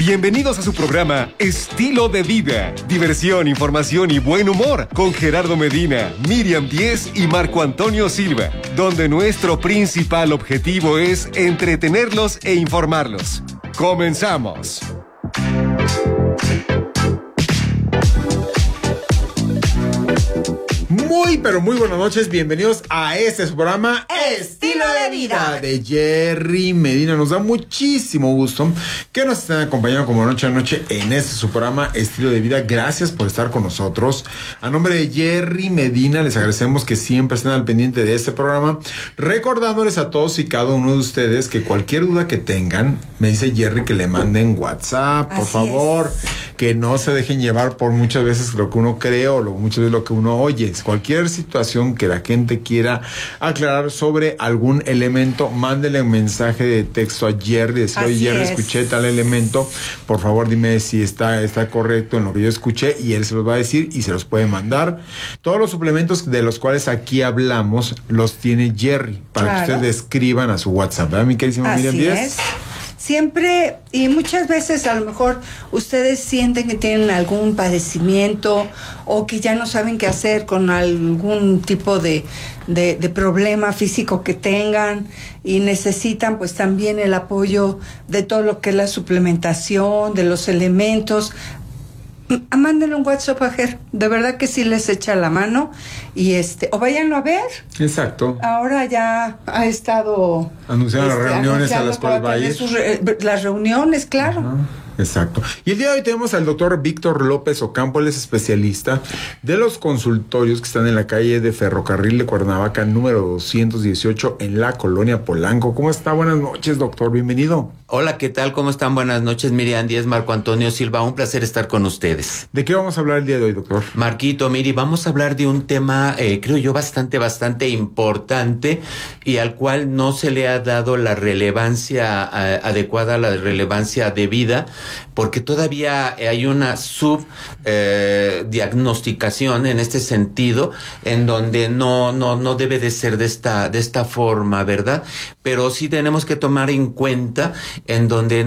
Bienvenidos a su programa Estilo de Vida. Diversión, información y buen humor con Gerardo Medina, Miriam Díez y Marco Antonio Silva, donde nuestro principal objetivo es entretenerlos e informarlos. ¡Comenzamos! Pero muy buenas noches, bienvenidos a este su programa Estilo de Vida de Jerry Medina. Nos da muchísimo gusto que nos estén acompañando como noche a noche en este su programa Estilo de Vida. Gracias por estar con nosotros. A nombre de Jerry Medina les agradecemos que siempre estén al pendiente de este programa, recordándoles a todos y cada uno de ustedes que cualquier duda que tengan, me dice Jerry que le manden WhatsApp, por favor, que no se dejen llevar por muchas veces lo que uno cree o muchas veces lo que uno oye. Cualquier situación que la gente quiera aclarar sobre algún elemento, mándele un mensaje de texto a Jerry, decir, oye Jerry, escuché tal elemento, por favor dime si está correcto en lo que yo escuché, y él se los va a decir y se los puede mandar. Todos los suplementos de los cuales aquí hablamos los tiene Jerry para que ustedes escriban a su WhatsApp, ¿verdad, mi queridísima Miriam Díez? Siempre, y muchas veces a lo mejor ustedes sienten que tienen algún padecimiento o que ya no saben qué hacer con algún tipo de problema físico que tengan y necesitan pues también el apoyo de todo lo que es la suplementación, de los elementos. Mándenle un WhatsApp a Ger, de verdad que sí les echa la mano y o váyanlo a ver. Exacto. Ahora ya ha estado anunciando las reuniones a las cuales va a ir. Las reuniones, claro. Ajá. Exacto. Y el día de hoy tenemos al doctor Víctor López Ocampo, él es especialista de los consultorios que están en la calle de Ferrocarril de Cuernavaca, número 218, en la colonia Polanco. ¿Cómo está? Buenas noches, doctor. Bienvenido. Hola, ¿qué tal? ¿Cómo están? Buenas noches, Miriam Díez, Marco Antonio Silva. Un placer estar con ustedes. ¿De qué vamos a hablar el día de hoy, doctor? Marquito, Miri, vamos a hablar de un tema, creo yo, bastante importante y al cual no se le ha dado la relevancia adecuada, la relevancia debida, porque todavía hay una diagnosticación en este sentido, en donde no debe de ser de esta forma, ¿verdad? Pero sí tenemos que tomar en cuenta en donde